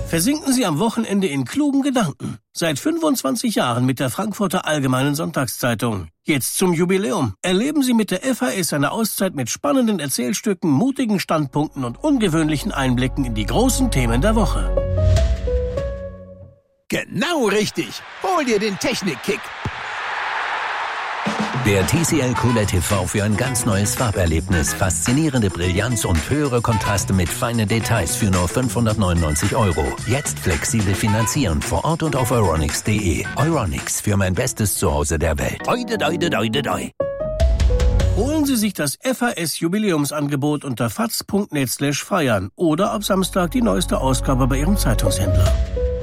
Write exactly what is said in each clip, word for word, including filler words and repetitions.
Versinken Sie am Wochenende in klugen Gedanken. Seit fünfundzwanzig Jahren mit der Frankfurter Allgemeinen Sonntagszeitung. Jetzt zum Jubiläum. Erleben Sie mit der F A S eine Auszeit mit spannenden Erzählstücken, mutigen Standpunkten und ungewöhnlichen Einblicken in die großen Themen der Woche. Genau richtig. Hol dir den Technik-Kick. Der T C L Cooled T V für ein ganz neues Farberlebnis. Faszinierende Brillanz und höhere Kontraste mit feinen Details für nur fünfhundertneunundneunzig Euro. Jetzt flexibel finanzieren vor Ort und auf euronics punkt de. Euronics, für mein bestes Zuhause der Welt. Oide, oide, oide, oide. Holen Sie sich das F A S-Jubiläumsangebot unter faz punkt net slash feiern oder ab Samstag die neueste Ausgabe bei Ihrem Zeitungshändler.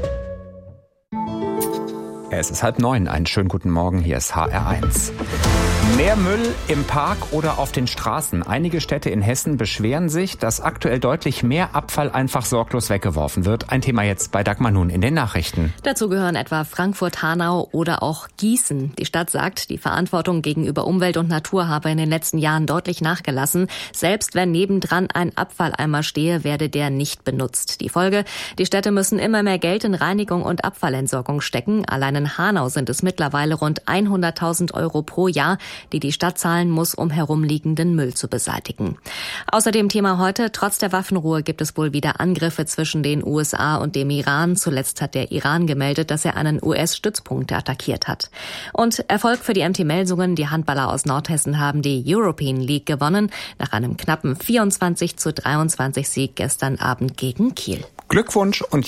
Es ist halb neun. Einen schönen guten Morgen. Hier ist H R eins. Mehr Müll im Park oder auf den Straßen. Einige Städte in Hessen beschweren sich, dass aktuell deutlich mehr Abfall einfach sorglos weggeworfen wird. Ein Thema jetzt bei Dagmar Nun in den Nachrichten. Dazu gehören etwa Frankfurt, Hanau oder auch Gießen. Die Stadt sagt, die Verantwortung gegenüber Umwelt und Natur habe in den letzten Jahren deutlich nachgelassen. Selbst wenn nebendran ein Abfalleimer stehe, werde der nicht benutzt. Die Folge: Die Städte müssen immer mehr Geld in Reinigung und Abfallentsorgung stecken. Allein in Hanau sind es mittlerweile rund hunderttausend Euro pro Jahr, die die Stadt zahlen muss, um herumliegenden Müll zu beseitigen. Außerdem Thema heute: Trotz der Waffenruhe gibt es wohl wieder Angriffe zwischen den U S A und dem Iran. Zuletzt hat der Iran gemeldet, dass er einen U S-Stützpunkt attackiert hat. Und Erfolg für die M T Melsungen. Die Handballer aus Nordhessen haben die European League gewonnen, nach einem knappen vierundzwanzig zu dreiundzwanzig Sieg gestern Abend gegen Kiel. Glückwunsch und